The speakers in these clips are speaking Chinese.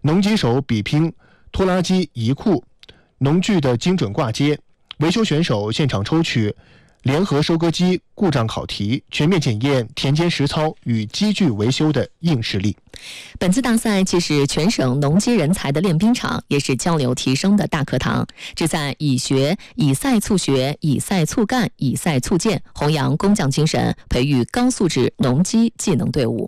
农机手比拼拖拉机移库、农具的精准挂接，维修选手现场抽取联合收割机故障考题，全面检验田间实操与机具维修的硬实力。 本次大赛既是全省农机人才的练兵场，也是交流提升的大课堂，旨在以学、以赛促学、以赛促干、以赛促建，弘扬工匠精神，培育高素质农机技能队伍。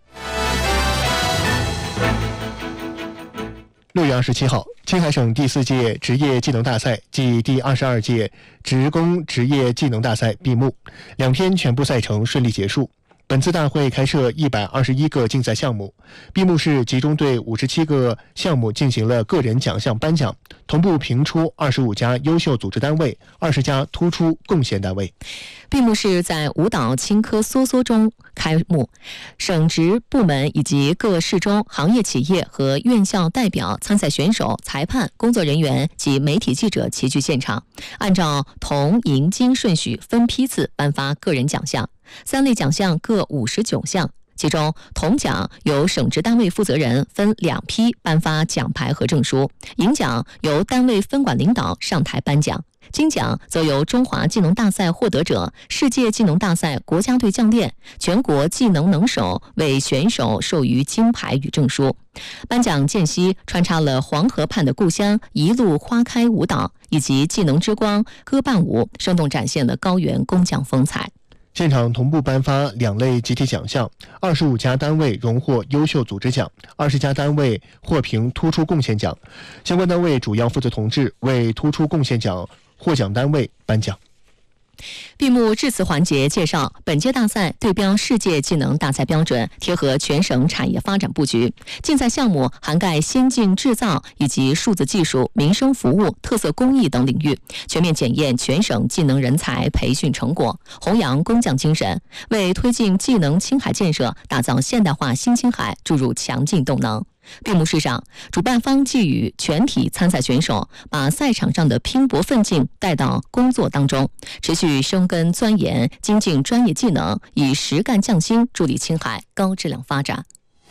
6月27号，青海省第4届职业技能大赛暨第22届职工职业技能大赛闭幕，2天全部赛程顺利结束。本次大会开设121个竞赛项目，闭幕式集中对57个项目进行了个人奖项颁奖，同步评出25家优秀组织单位、20家突出贡献单位。 闭幕式在舞蹈青稞梭梭中开幕，省直部门以及各市中行业企业和院校代表、参赛选手、裁判、工作人员及媒体记者齐聚现场，按照铜、银、金顺序分批次颁发个人奖项，3类奖项各59项。其中，铜奖由省直单位负责人分2批颁发奖牌和证书，银奖由单位分管领导上台颁奖，金奖则由中华技能大赛获得者、世界技能大赛国家队教练、全国技能能手为选手授予金牌与证书。颁奖间隙穿插了黄河畔的故乡一路花开舞蹈以及技能之光歌伴舞，生动展现了高原工匠风采。 现场同步颁发2类集体奖项，25家单位荣获优秀组织奖，20家单位获评突出贡献奖。相关单位主要负责同志为突出贡献奖获奖单位颁奖。 闭幕致辞环节介绍，本届大赛对标世界技能大赛标准，贴合全省产业发展布局。竞赛项目涵盖先进制造以及数字技术、民生服务、特色工艺等领域，全面检验全省技能人才培训成果，弘扬工匠精神，为推进技能青海建设、打造现代化新青海注入强劲动能。闭幕式上，主办方寄予全体参赛选手把赛场上的拼搏奋进带到工作当中，持续深耕钻研，精进专业技能，以实干匠心助力青海高质量发展。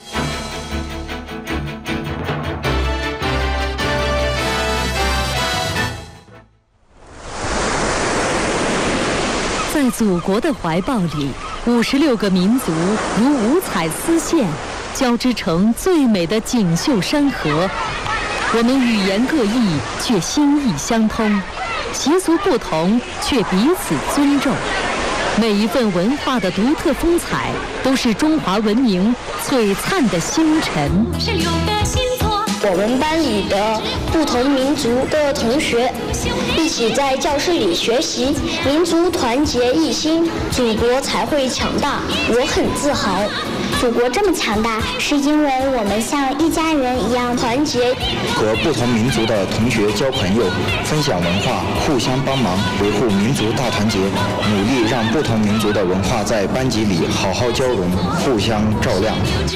在祖国的怀抱里，56个民族如五彩丝线，交织成最美的锦绣山河。我们语言各异，却心意相通；习俗不同，却彼此尊重。每一份文化的独特风采，都是中华文明璀璨的星辰。 我们班里的不同民族的同学一起在教室里学习，民族团结一心，祖国才会强大。我很自豪。 祖国这么强大，是因为我们像一家人一样团结。 和不同民族的同学交朋友，分享文化，互相帮忙，维护民族大团结，努力让不同民族的文化在班级里好好交融，互相照亮。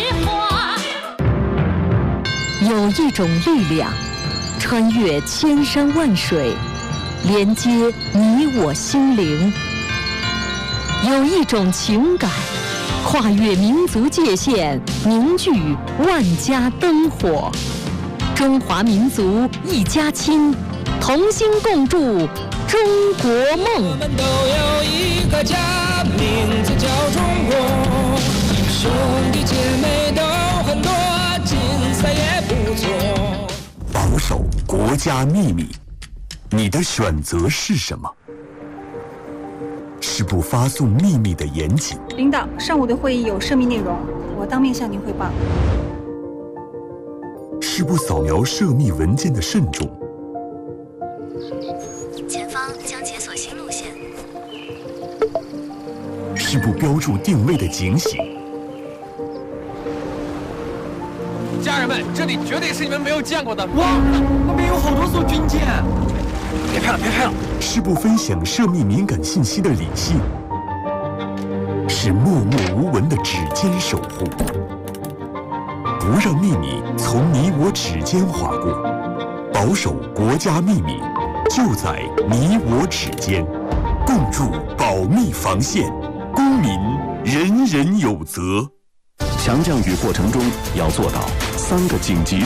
有一种力量，穿越千山万水，连接你我心灵；有一种情感，跨越民族界限，凝聚万家灯火。中华民族一家亲，同心共筑中国梦。 我们都有一个家，名字叫中国，兄弟姐妹都很多，竞赛也不错。 保守国家秘密，你的选择是什么？是不发送秘密的严谨。 领导，上午的会议有涉密内容，我当面向您汇报。 是不扫描涉密文件的慎重。 前方将解锁新路线。 是不标注定位的警醒。 家人们，这里绝对是你们没有见过的。 哇，那边有好多艘军舰！ 别拍了，别拍了！ 是不分享涉密敏感信息的理性。是默默无闻的指尖守护。不让秘密从你我指尖划过，保守国家秘密，就在你我指尖，共筑保密防线，公民人人有责。 强降雨过程中要做到3个紧急